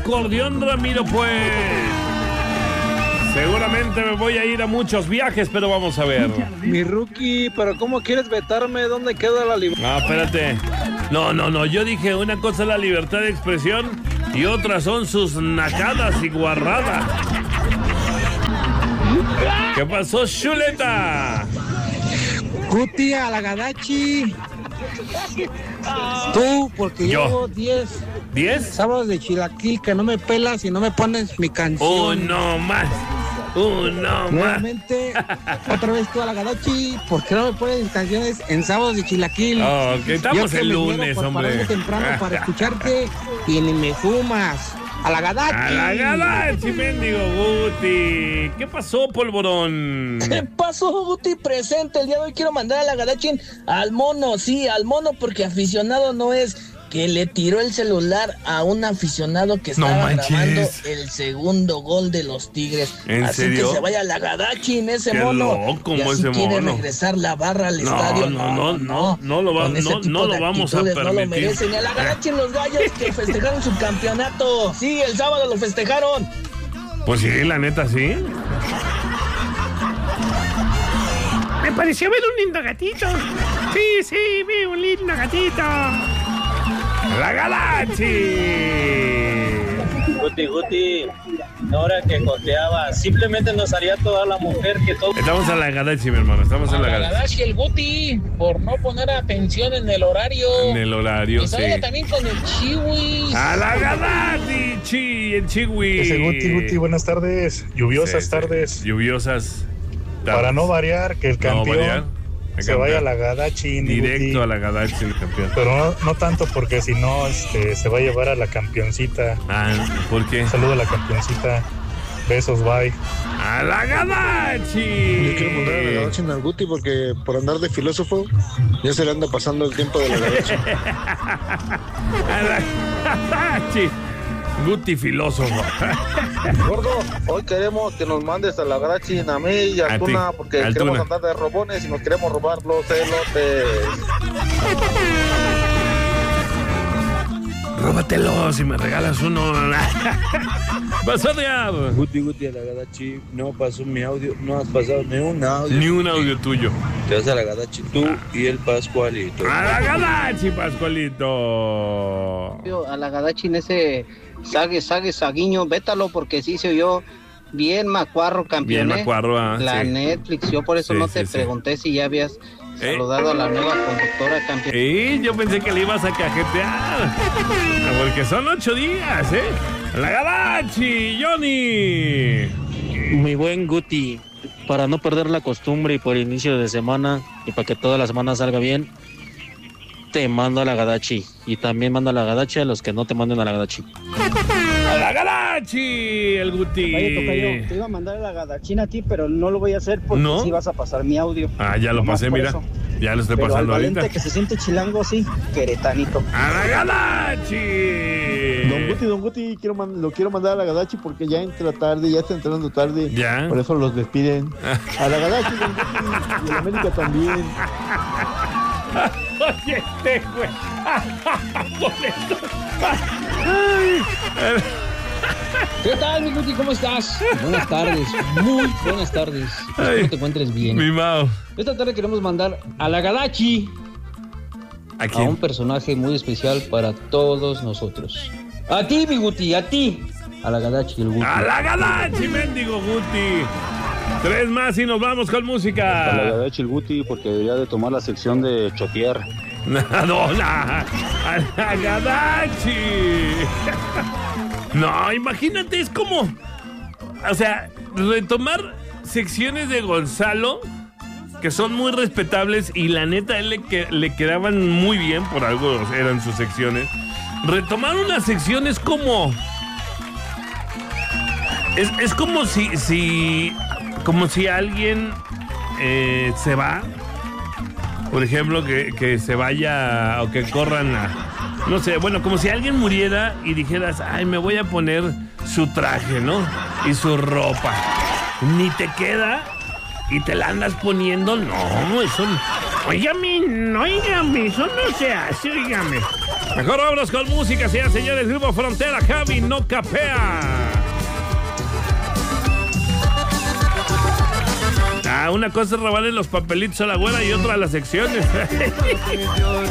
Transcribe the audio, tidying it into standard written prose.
acordeón, Ramiro, pues. Seguramente me voy a ir a muchos viajes, pero vamos a ver. Mi rookie, pero ¿cómo quieres vetarme? ¿Dónde queda la libertad? No, espérate. No, yo dije una cosa es la libertad de expresión y otra son sus nacadas y guarradas. ¿Qué pasó, chuleta? Guti, a la Gadachi. Tú, porque llevo 10 sábados de chilaquil que no me pelas y no me pones mi canción. Uno más. Nuevamente, otra vez tú a la Gadachi, ¿por qué no me pones mis canciones en sábados de chilaquil? Oh, que estamos el lunes, hombre. Temprano para escucharte y ni me fumas. A la Gadachi. A la Gadachi, mendigo Guti. ¿Qué pasó, polvorón? ¿Qué pasó, Guti? Presente. El día de hoy quiero mandar a la Gadachi al mono. Sí, al mono, porque aficionado no es. Que le tiró el celular a un aficionado que estaba grabando el segundo gol de los Tigres. ¿En así serio? que se vaya a la Gadachi en ese Qué mono. loco, y así ese quiere mono. regresar la barra al estadio. No lo vamos a permitir. No lo merecen. Y a la Gadachi en los Gallos que festejaron su campeonato. Sí, el sábado lo festejaron. Pues sí, la neta, sí. Me pareció ver un lindo gatito. Sí, vi un lindo gatito. ¡La Gadachi! Guti, ahora que joteaba, simplemente nos haría toda la mujer que todo. Estamos a la Gadachi, mi hermano, estamos en la Gadachi. Gadachi, el Guti, por no poner atención en el horario. En el horario, y sí. también con el Chiwi. ¡A la Gadachi! El Chiwi. Ese Guti, buenas tardes. Lluviosas tardes. Lluviosas tardes. Para no variar, que el campeón se vaya a la Gadachi. Directo a la Gadachi, el campeón. Pero no tanto, porque si no, se va a llevar a la campeoncita. ¿Por qué? Saludo a la campeoncita. Besos, bye. ¡A la Gadachi! Yo quiero mandar a la Gadachi al Guti porque por andar de filósofo ya se le anda pasando el tiempo de la Gadachi. ¡A la Gadachi! Guti filósofo. Gordo, hoy queremos que nos mandes a la Gadachi, a mí y a Tuna, porque queremos andar de robones y nos queremos robar los elotes. Róbatelo si me regalas uno. Pasó de Guti, a la Gadachi, no pasó mi audio, no has pasado ni un audio. Ni un audio tuyo. Te vas a la Gadachi tú y el Pascualito. ¡A la Gadachi, Pascualito! A la Gadachi en ese saguiño, vétalo porque sí se oyó bien macuarro, campeón. Bien macuarro, la Netflix, yo por eso no te pregunté si ya habías saludado a la nueva conductora, campeón. Yo pensé que le ibas a cajetear. Porque son 8 días, La Gadachi, Johnny. Mi buen Guti, para no perder la costumbre y por inicio de semana y para que toda la semana salga bien, te mando a la Gadachi. Y también mando a la Gadachi a los que no te manden a la Gadachi. ¡A la Gadachi! El Guti. Oye, te iba a mandar a la Gadachina a ti, pero no lo voy a hacer porque sí vas a pasar mi audio. Ya lo pasé, mira. Eso. Ya lo estoy pero pasando al ahorita. valiente que se siente chilango, sí, queretanito. ¡A la Gadachi! Don Guti, lo quiero mandar a la Gadachi porque ya entra tarde, ya está entrando tarde. Ya. Por eso los despiden. A la Gadachi, Don Guti, y a la América también. Oye, güey. ¿Qué tal, mi Guti? ¿Cómo estás? Buenas tardes, muy buenas tardes. Espero que te encuentres bien. Mi Mao. Esta tarde queremos mandar a la Gadachi a un personaje muy especial para todos nosotros. A ti, mi Guti, a ti. A la Gadachi, el Guti. ¡A la Gadachi, mendigo Guti! 3 más y nos vamos con música. A la Gadachi, el Guti, porque debería de tomar la sección de chotear. A la Gadachi. No, imagínate, es como... O sea, retomar secciones de Gonzalo, que son muy respetables y la neta a él le quedaban muy bien, por algo eran sus secciones. Retomar una sección es como... Es como si alguien se va, por ejemplo, que se vaya o que corran no sé, bueno, como si alguien muriera y dijeras, ay, me voy a poner su traje, ¿no? Y su ropa. Ni te queda y te la andas poniendo, no, eso no. Óigame, eso no se hace, óigame. Mejor vámonos con música, señores. Grupo Frontera, Javi no capea. Una cosa es robarle los papelitos a la güera y otra a las secciones.